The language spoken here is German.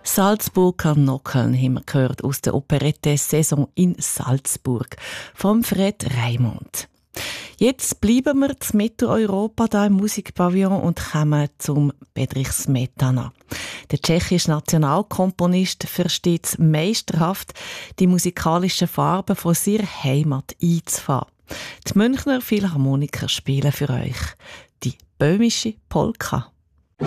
Salzburger Nockeln haben wir gehört aus der Operette-Saison in Salzburg vom Fred Raimond. Jetzt bleiben wir in Mitteleuropa da im Musikpavillon und kommen zum Bedřich Smetana. Der tschechische Nationalkomponist versteht es meisterhaft, die musikalischen Farben von seiner Heimat einzufangen. Die Münchner Philharmoniker spielen für euch die böhmische Polka.